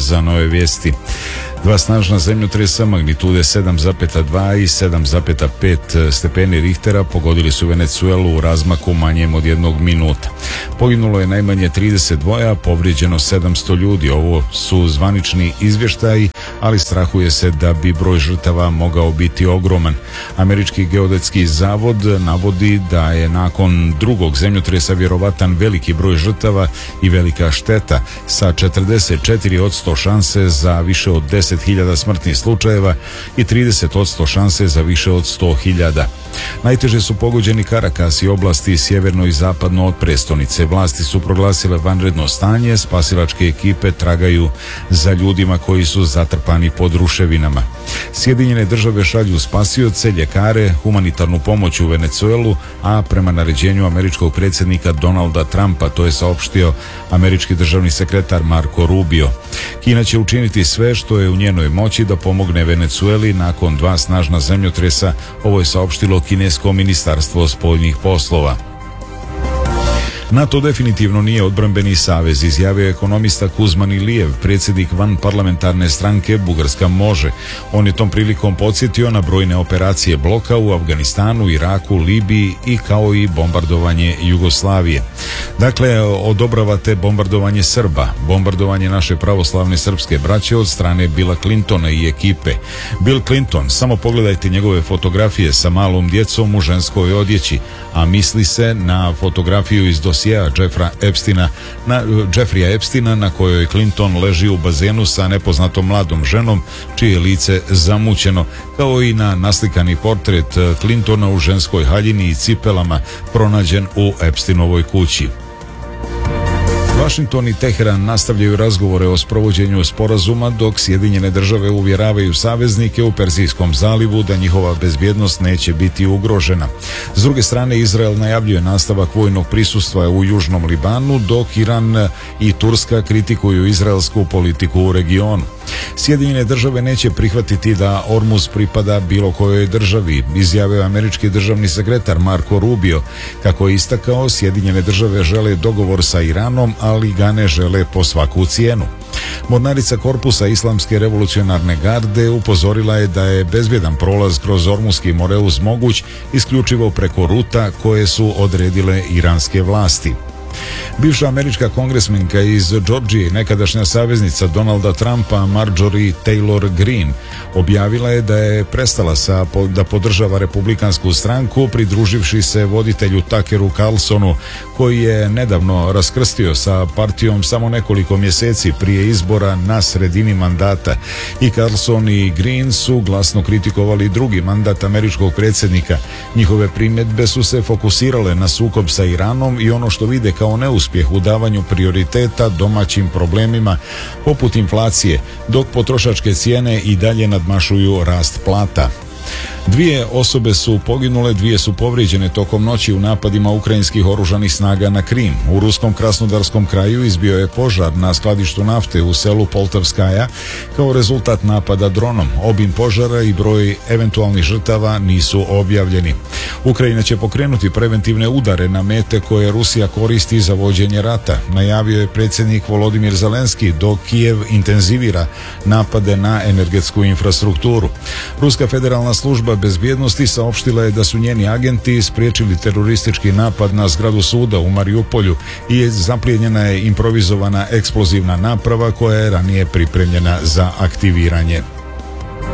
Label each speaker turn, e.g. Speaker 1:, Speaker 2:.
Speaker 1: za Nove vijesti. Dva snažna zemljotresa magnitude 7,2 i 7,5 stepeni Richtera pogodili su Venecuelu u razmaku manjem od 1 minuta. Poginulo je najmanje 32, a povrijeđeno 700 ljudi. Ovo su zvanični izvještaji, ali strahuje se da bi broj žrtava mogao biti ogroman. Američki geodetski zavod navodi da je nakon drugog zemljotresa vjerovatan veliki broj žrtava i velika šteta, sa 44% šanse za više od 10.000 smrtnih slučajeva i 30% šanse za više od 100.000. Najteže su pogođeni Caracas i oblasti sjeverno i zapadno od prestonice. Vlasti su proglasile vanredno stanje, spasilačke ekipe tragaju za ljudima koji su zatrpani pod ruševinama. Sjedinjene države šalju spasioce, ljekare, humanitarnu pomoć u Venecuelu, a prema naređenju američkog predsjednika Donalda Trumpa, to je saopštio američki državni sekretar Marco Rubio. Kina će učiniti sve što je u njenoj moći da pomogne Venecueli nakon dva snažna zemljotresa, ovo je saopštilo kinesko ministarstvo spoljnih poslova. NATO definitivno nije odbrambeni savez, izjavio je ekonomista Kuzman Ilijev, predsjednik vanparlamentarne stranke Bugarska može. On je tom prilikom podsjetio na brojne operacije bloka u Afganistanu, Iraku, Libiji i kao i bombardovanje Jugoslavije. Dakle, odobravate bombardovanje Srba, bombardovanje naše pravoslavne srpske braće od strane Billa Clintona i ekipe. Bill Clinton, samo pogledajte njegove fotografije sa malom djecom u ženskoj odjeći, a misli se na fotografiju iz dosjea Jeffreya Epsteina na kojoj Clinton leži u bazenu sa nepoznatom mladom ženom čije je lice zamućeno, kao i na naslikani portret Clintona u ženskoj haljini i cipelama pronađen u Epsteinovoj kući. Washington i Teheran nastavljaju razgovore o sprovođenju sporazuma, dok Sjedinjene države uvjeravaju saveznike u Perzijskom zalivu da njihova bezbjednost neće biti ugrožena. S druge strane, Izrael najavljuje nastavak vojnog prisustva u Južnom Libanu, dok Iran i Turska kritikuju izraelsku politiku u regionu. Sjedinjene države neće prihvatiti da Ormuz pripada bilo kojoj državi, izjavio američki državni sekretar Marco Rubio. Kako je istakao, Sjedinjene države žele dogovor sa Iranom, ali ga ne žele po svaku cijenu. Mornarica korpusa Islamske revolucionarne garde upozorila je da je bezbjedan prolaz kroz Ormuski Moreus moguć isključivo preko ruta koje su odredile iranske vlasti. Bivša američka kongresmenka iz Georgije, nekadašnja saveznica Donalda Trumpa, Marjorie Taylor Greene, objavila je da je prestala da podržava republikansku stranku, pridruživši se voditelju Tuckeru Carlsonu, koji je nedavno raskrstio sa partijom samo nekoliko mjeseci prije izbora na sredini mandata. I Carlson i Greene su glasno kritikovali drugi mandat američkog predsjednika. Njihove primjedbe su se fokusirale na sukob sa Iranom i ono što vide kao neuspjeh u davanju prioriteta domaćim problemima poput inflacije, dok potrošačke cijene i dalje nadmašuju rast plata. 2 osobe su poginule, 2 su povrijeđene tokom noći u napadima ukrajinskih oružanih snaga na Krim. U ruskom Krasnodarskom kraju izbio je požar na skladištu nafte u selu Poltavskaja kao rezultat napada dronom. Obim požara i broj eventualnih žrtava nisu objavljeni. Ukrajina će pokrenuti preventivne udare na mete koje Rusija koristi za vođenje rata, najavio je predsjednik Volodimir Zelenski, dok Kijev intenzivira napade na energetsku infrastrukturu. Ruska federalna služba bezbjednosti saopštila je da su njeni agenti spriječili teroristički napad na zgradu suda u Mariupolju i zaplijenjena je improvizovana eksplozivna naprava koja je ranije pripremljena za aktiviranje.